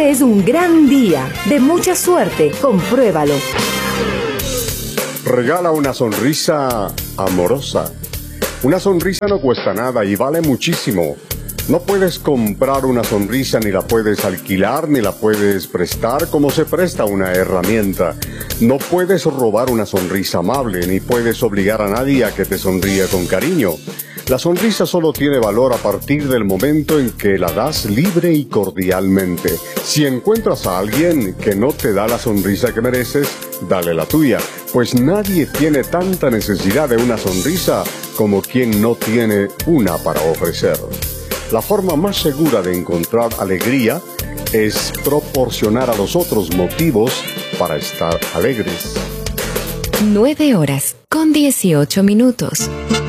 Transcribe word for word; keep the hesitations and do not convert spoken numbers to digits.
es un gran día, de mucha suerte, compruébalo. Regala una sonrisa amorosa. Una sonrisa no cuesta nada y vale muchísimo. No puedes comprar una sonrisa, ni la puedes alquilar, ni la puedes prestar como se presta una herramienta. No puedes robar una sonrisa amable, ni puedes obligar a nadie a que te sonríe con cariño. La sonrisa solo tiene valor a partir del momento en que la das libre y cordialmente. Si encuentras a alguien que no te da la sonrisa que mereces, dale la tuya, pues nadie tiene tanta necesidad de una sonrisa como quien no tiene una para ofrecer. La forma más segura de encontrar alegría es proporcionar a los otros motivos para estar alegres. Nueve horas con dieciocho minutos.